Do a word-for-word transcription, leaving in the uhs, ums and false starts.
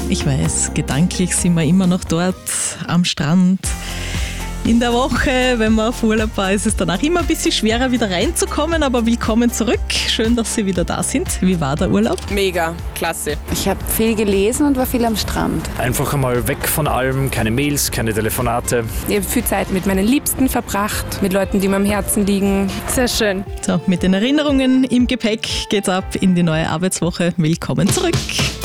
Ich weiß, gedanklich sind wir immer noch dort am Strand. In der Woche, wenn man auf Urlaub war, ist es danach immer ein bisschen schwerer, wieder reinzukommen, aber willkommen zurück. Schön, dass Sie wieder da sind. Wie war der Urlaub? Mega, klasse. Ich habe viel gelesen und war viel am Strand. Einfach einmal weg von allem, keine Mails, keine Telefonate. Ich habe viel Zeit mit meinen Liebsten verbracht, mit Leuten, die mir am Herzen liegen. Sehr schön. So, mit den Erinnerungen im Gepäck geht's ab in die neue Arbeitswoche. Willkommen zurück.